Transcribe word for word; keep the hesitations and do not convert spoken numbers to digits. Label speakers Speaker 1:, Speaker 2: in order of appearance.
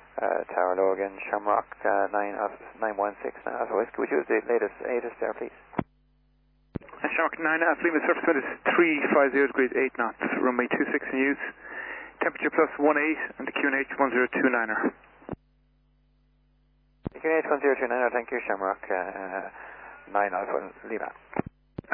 Speaker 1: Uh, Tower Logan, Shamrock, uh, nine, uh, nine one six nine Alpha Whiskey. Would you use the latest ATIS there, please?
Speaker 2: Uh, Shamrock nine Alpha Lima, surface wind is three five zero degrees, eight knots, runway two six in use, temperature plus one eight, and the Q N H one zero two niner.
Speaker 1: Q N H one zero two niner, thank you, Shamrock, uh, nine Alpha Lima.